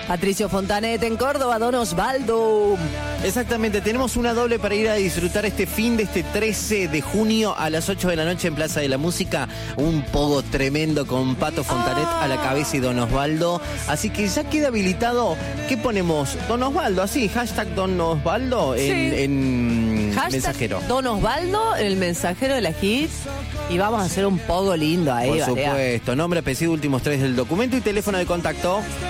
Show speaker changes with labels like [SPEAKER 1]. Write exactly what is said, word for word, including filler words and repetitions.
[SPEAKER 1] Patricio Fontanet en Córdoba, Don Osvaldo.
[SPEAKER 2] Exactamente, tenemos una doble para ir a disfrutar este fin de este trece de junio a las ocho de la noche en Plaza de la Música. Un pogo tremendo con Pato Fontanet a la cabeza y Don Osvaldo. Así que ya queda habilitado. ¿Qué ponemos? Don Osvaldo, así, hashtag Don Osvaldo en,
[SPEAKER 1] Sí.
[SPEAKER 2] en
[SPEAKER 1] Hashtag
[SPEAKER 2] mensajero.
[SPEAKER 1] Don Osvaldo, el mensajero de la hit. Y vamos a hacer un pogo lindo ahí,
[SPEAKER 2] Por
[SPEAKER 1] Barea.
[SPEAKER 2] supuesto, nombre, apellido, últimos tres del documento y teléfono de contacto.